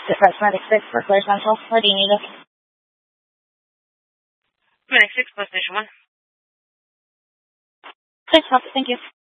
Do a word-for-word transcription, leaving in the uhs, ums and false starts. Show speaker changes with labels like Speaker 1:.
Speaker 1: Dispatch Medic six for Claire Central. Where do you need us?
Speaker 2: Medic six, bus station one.
Speaker 1: six, thank you.